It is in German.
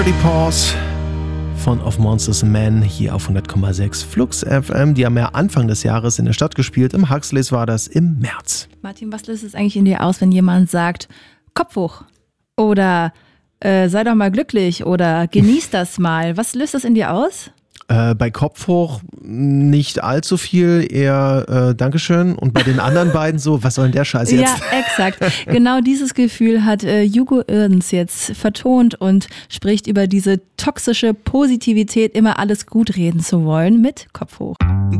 Pretty Pause von Of Monsters and Men hier auf 100,6 Flux FM. Die haben ja Anfang des Jahres in der Stadt gespielt. Im Huxleys war das im März. Martin, was löst es eigentlich in dir aus, wenn jemand sagt, Kopf hoch oder sei doch mal glücklich oder genieß das mal? Was löst das in dir aus? Bei Kopf hoch nicht allzu viel, eher Dankeschön. Und bei den anderen beiden so, was soll denn der Scheiß jetzt? Ja, exakt. Genau dieses Gefühl hat Hugo Irdens jetzt vertont und spricht über diese toxische Positivität, immer alles gut reden zu wollen, mit Kopf hoch.